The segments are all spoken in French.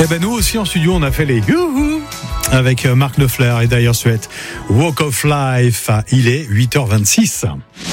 Eh ben nous aussi en studio on a fait les youhou avec Marc Lefleur et Dire Straits. Walk of Life, il est 8h26.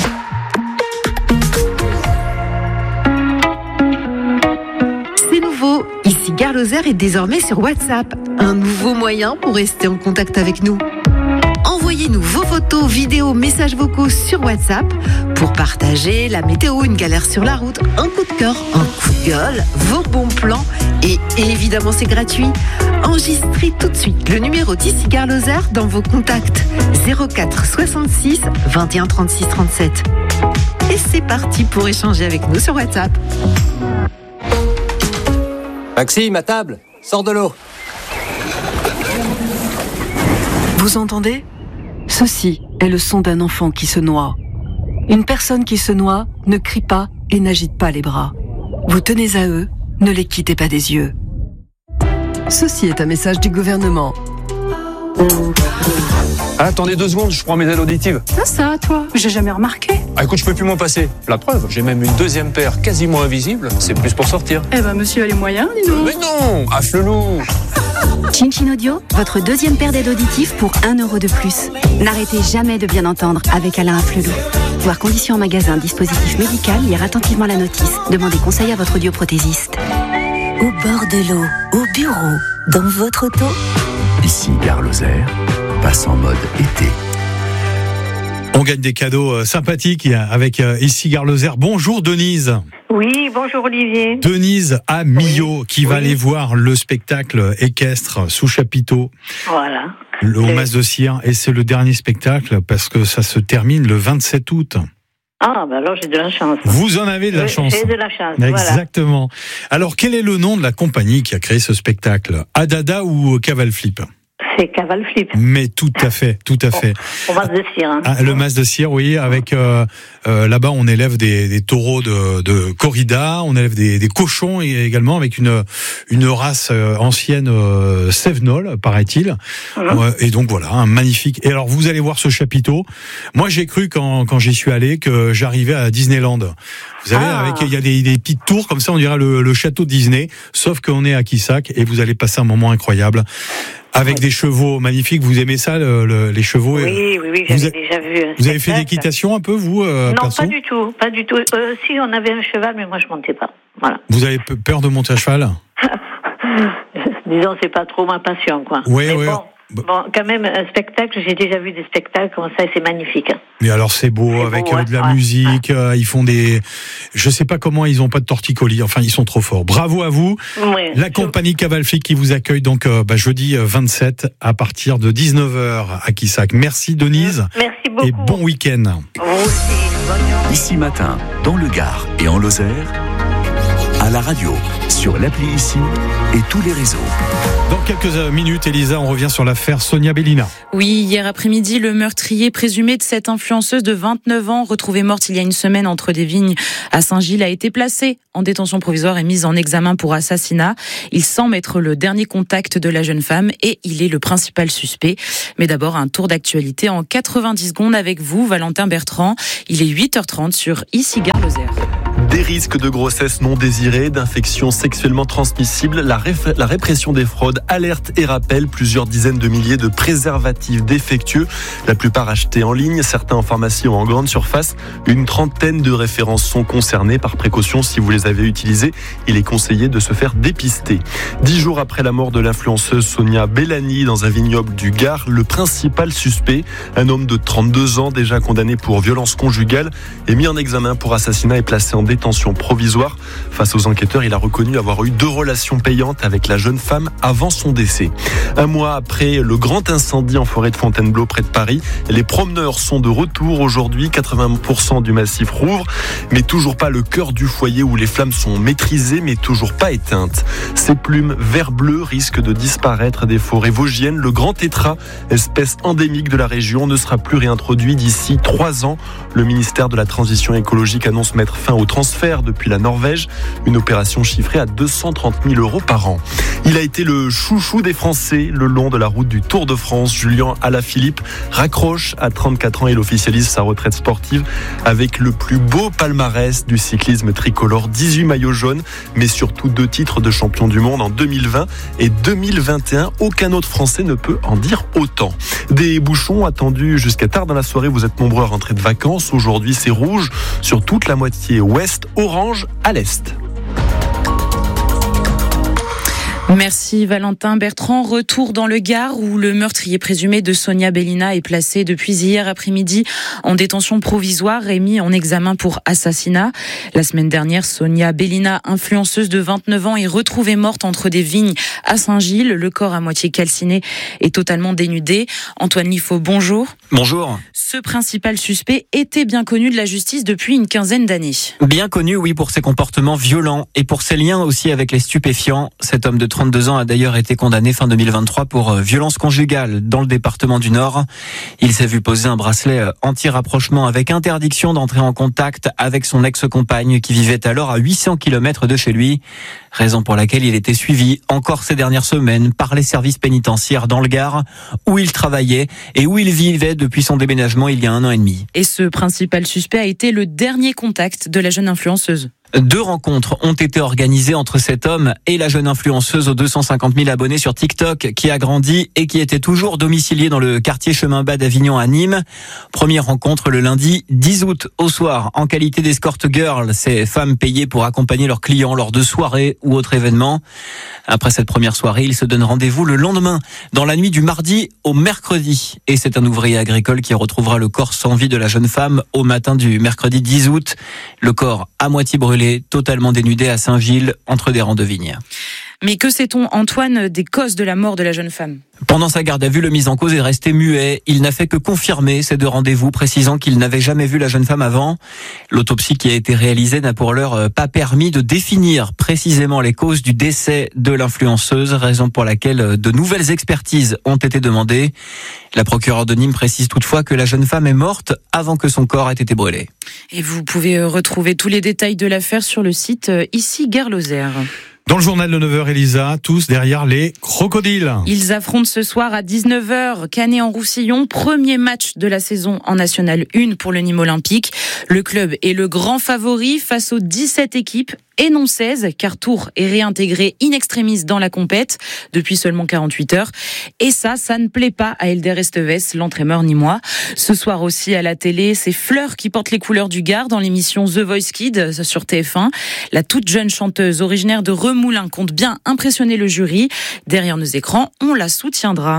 C'est nouveau, ici Gare Lozère est désormais sur WhatsApp. Un nouveau moyen pour rester en contact avec nous. Envoyez-nous vos photos, vidéos, messages vocaux sur WhatsApp pour partager la météo, une galère sur la route, un coup de cœur, un coup de gueule, vos bons plans et évidemment c'est gratuit. Enregistrez tout de suite le numéro d'ici Gare Lozère dans vos contacts 04 66 21 36 37. Et c'est parti pour échanger avec nous sur WhatsApp. Maxime, à table, sors de l'eau. Vous entendez ? Ceci est le son d'un enfant qui se noie. Une personne qui se noie ne crie pas et n'agite pas les bras. Vous tenez à eux, ne les quittez pas des yeux. Ceci est un message du gouvernement. Attendez 2 secondes, je prends mes aides auditives. Ça, toi, j'ai jamais remarqué. Ah, écoute, je peux plus m'en passer. La preuve, j'ai même une deuxième paire quasiment invisible. C'est plus pour sortir. Eh ben, monsieur a les moyens, dis donc. Mais non, affle-loup. Chin Chin Audio, votre deuxième paire d'aides auditives pour 1 € de plus. N'arrêtez jamais de bien entendre avec Alain Afflelou. Voir conditions en magasin, dispositif médical, lire attentivement la notice. Demandez conseil à votre audioprothésiste. Au bord de l'eau, au bureau, dans votre auto. Ici Gare Lozère, passe en mode été. On gagne des cadeaux sympathiques avec ici Gare Lozère. Bonjour Denise. Oui, bonjour Olivier. Denise à Millau qui va aller voir le spectacle équestre sous chapiteau. Voilà. Au Mas de Cire. Et c'est le dernier spectacle parce que ça se termine le 27 août. Ah, ben alors j'ai de la chance. Vous en avez de la chance. J'ai de la chance, exactement. Voilà. Alors, quel est le nom de la compagnie qui a créé ce spectacle ? Adada ou Caval Flip ? C'est Caval Flip. Mais tout à fait. Au Mas de Cire. Hein. Le Mas de Cire, oui, avec là-bas on élève des taureaux de corrida, on élève des cochons également avec une race ancienne Cévenol, paraît-il. Et donc voilà, un magnifique. Et alors vous allez voir ce chapiteau. Moi j'ai cru quand j'y suis allé que j'arrivais à Disneyland. Vous savez, il y a des petites tours comme ça, on dirait le château de Disney, sauf qu'on est à Quissac et vous allez passer un moment incroyable. Avec des chevaux magnifiques, vous aimez ça, les chevaux? Oui, j'avais déjà vu. Vous avez fait d'équitation un peu, vous, non, perso? pas du tout. Si, on avait un cheval, mais moi je montais pas. Voilà. Vous avez peur de monter à cheval? Disons, c'est pas trop ma passion, quoi. Oui. Bon, quand même, un spectacle, j'ai déjà vu des spectacles comme ça, et c'est magnifique. Mais alors, c'est beau, avec de la musique, ils font je sais pas comment ils ont pas de torticolis, enfin, ils sont trop forts. Bravo à vous. Oui, la compagnie Caval Flip qui vous accueille donc, jeudi 27 à partir de 19h à Quissac. Merci Denise. Merci beaucoup. Et bon week-end. Vous aussi. Ici Matin, dans le Gard et en Lozère, à la radio, sur l'appli Ici et tous les réseaux. Dans quelques minutes, Elisa, on revient sur l'affaire Sonia Bellina. Oui, hier après-midi, le meurtrier présumé de cette influenceuse de 29 ans, retrouvée morte il y a une semaine entre des vignes à Saint-Gilles, a été placé en détention provisoire et mis en examen pour assassinat. Il semble être le dernier contact de la jeune femme et il est le principal suspect. Mais d'abord, un tour d'actualité en 90 secondes avec vous, Valentin Bertrand. Il est 8h30 sur Ici Gare Lozère. Des risques de grossesse non désirée, d'infections sexuellement transmissibles, la répression des fraudes, alerte et rappel, plusieurs dizaines de milliers de préservatifs défectueux, la plupart achetés en ligne, certains en pharmacie ou en grande surface. Une trentaine de références sont concernées. Par précaution, si vous les avez utilisées, il est conseillé de se faire dépister. 10 jours après la mort de l'influenceuse Sonia Bellani dans un vignoble du Gard, le principal suspect, un homme de 32 ans déjà condamné pour violence conjugale, est mis en examen pour assassinat et placé en détention provisoire. Face aux enquêteurs, il a reconnu avoir eu 2 relations payantes avec la jeune femme avant son décès. Un mois après le grand incendie en forêt de Fontainebleau près de Paris, les promeneurs sont de retour aujourd'hui. 80% du massif rouvre, mais toujours pas le cœur du foyer où les flammes sont maîtrisées, mais toujours pas éteintes. Ces plumes vert-bleu risquent de disparaître des forêts vosgiennes. Le grand tétras, espèce endémique de la région, ne sera plus réintroduit d'ici 3 ans. Le ministère de la Transition écologique annonce mettre fin au transfert transfert depuis la Norvège. Une opération chiffrée à 230 000 € par an. Il a été le chouchou des Français le long de la route du Tour de France. Julien Alaphilippe raccroche à 34 ans. Il officialise sa retraite sportive avec le plus beau palmarès du cyclisme tricolore. 18 maillots jaunes, mais surtout 2 titres de champion du monde en 2020 et 2021. Aucun autre Français ne peut en dire autant. Des bouchons attendus jusqu'à tard dans la soirée. Vous êtes nombreux à rentrer de vacances. Aujourd'hui, c'est rouge sur toute la moitié ouest, orange à l'est. Merci Valentin Bertrand. Retour dans le Gard où le meurtrier présumé de Sonia Bellina est placé depuis hier après-midi en détention provisoire et mis en examen pour assassinat. La semaine dernière, Sonia Bellina, influenceuse de 29 ans, est retrouvée morte entre des vignes à Saint-Gilles. Le corps à moitié calciné est totalement dénudé. Antoine Liffaut, bonjour. Bonjour. Ce principal suspect était bien connu de la justice depuis une quinzaine d'années. Bien connu, oui, pour ses comportements violents et pour ses liens aussi avec les stupéfiants. Cet homme de 32 ans a d'ailleurs été condamné fin 2023 pour violence conjugale dans le département du Nord. Il s'est vu poser un bracelet anti-rapprochement avec interdiction d'entrer en contact avec son ex-compagne qui vivait alors à 800 km de chez lui. Raison pour laquelle il était suivi encore ces dernières semaines par les services pénitentiaires dans le Gard où il travaillait et où il vivait depuis son déménagement il y a 1 an et demi. Et ce principal suspect a été le dernier contact de la jeune influenceuse. 2 rencontres ont été organisées entre cet homme et la jeune influenceuse aux 250 000 abonnés sur TikTok qui a grandi et qui était toujours domiciliée dans le quartier Chemin Bas d'Avignon à Nîmes. Première rencontre le lundi 10 août au soir en qualité d'escort girl, ces femmes payées pour accompagner leurs clients lors de soirées ou autres événements. Après cette première soirée, ils se donnent rendez-vous le lendemain, dans la nuit du mardi au mercredi. Et c'est un ouvrier agricole qui retrouvera le corps sans vie de la jeune femme au matin du mercredi 10 août. Le corps à moitié brûlé, totalement dénudé à Saint-Gilles, entre des rangs de vignes. Mais que sait-on, Antoine, des causes de la mort de la jeune femme ? Pendant sa garde à vue, le mis en cause est resté muet. Il n'a fait que confirmer ces 2 rendez-vous, précisant qu'il n'avait jamais vu la jeune femme avant. L'autopsie qui a été réalisée n'a pour l'heure pas permis de définir précisément les causes du décès de l'influenceuse, raison pour laquelle de nouvelles expertises ont été demandées. La procureure de Nîmes précise toutefois que la jeune femme est morte avant que son corps ait été brûlé. Et vous pouvez retrouver tous les détails de l'affaire sur le site Ici Gare Lozère. Dans le journal de 9h, Elisa, tous derrière les crocodiles. Ils affrontent ce soir à 19h Canet-en-Roussillon, premier match de la saison en National 1 pour le Nîmes Olympique. Le club est le grand favori face aux 17 équipes et non 16, car Tours est réintégré in extremis dans la compète depuis seulement 48 heures. Et ça ne plaît pas à Elder Esteves, l'entraîneur nîmois. Ce soir aussi à la télé, c'est Fleur qui porte les couleurs du Gard dans l'émission The Voice Kids sur TF1. La toute jeune chanteuse originaire de Remoulins compte bien impressionner le jury. Derrière nos écrans, on la soutiendra.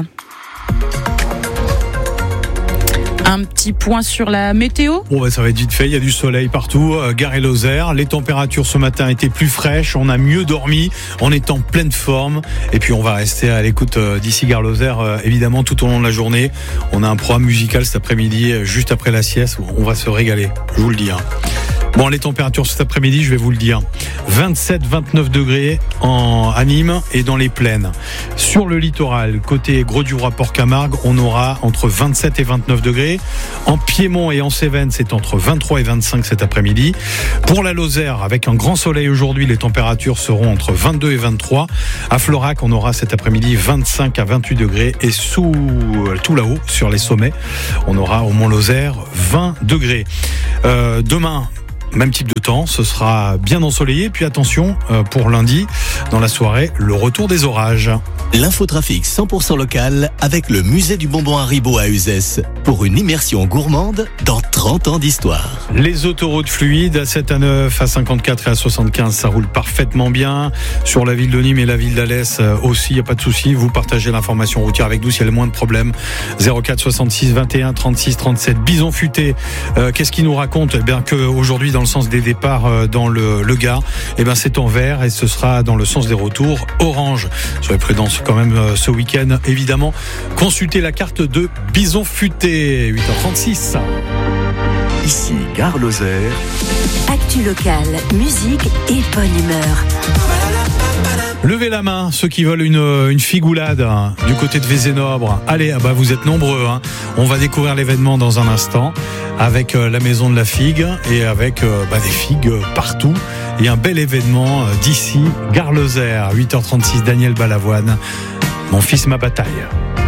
Un petit point sur la météo. Bon, ça va être vite fait, il y a du soleil partout, Gare et Lozère. Les températures ce matin étaient plus fraîches, on a mieux dormi, on est en pleine forme. Et puis on va rester à l'écoute d'ici Gare Lozère, évidemment, tout au long de la journée. On a un programme musical cet après-midi, juste après la sieste, où on va se régaler, je vous le dis. Bon, les températures cet après-midi, je vais vous le dire. 27-29 degrés à Nîmes et dans les plaines. Sur le littoral, côté Grosduroy Port-Camargue, on aura entre 27 et 29 degrés. En Piémont et en Cévennes, c'est entre 23 et 25 cet après-midi. Pour la Lozère, avec un grand soleil aujourd'hui, les températures seront entre 22 et 23. À Florac, on aura cet après-midi 25 à 28 degrés. Et tout là-haut, sur les sommets, on aura au Mont-Lozère 20 degrés. Demain, même type de temps, ce sera bien ensoleillé. Puis attention, pour lundi, dans la soirée, le retour des orages. L'infotrafic 100% local avec le musée du bonbon Haribo à Uzès. Pour une immersion gourmande dans 30 ans d'histoire. Les autoroutes fluides, à 7 à 9, à 54 et à 75, ça roule parfaitement bien. Sur la ville de Nîmes et la ville d'Alès aussi, il n'y a pas de souci. Vous partagez l'information routière avec nous s'il y a le moins de problèmes. 04 66 21 36 37. Bison futé, qu'est-ce qu'il nous raconte ? Eh bien qu'aujourd'hui, dans le sens des départs dans le Gard, eh bien c'est en vert et ce sera dans le sens des retours orange. Soyez prudents quand même ce week-end, évidemment. Consultez la carte de Bison futé, 8h36. Ici Gare Lozère. Actu locale, musique et bonne humeur. Levez la main, ceux qui veulent une figoulade du côté de Vézénobre. Allez, vous êtes nombreux. On va découvrir l'événement dans un instant avec la maison de la figue et avec des figues partout. Et un bel événement d'ici, Gare Lozère, 8h36, Daniel Balavoine. Mon fils, ma bataille.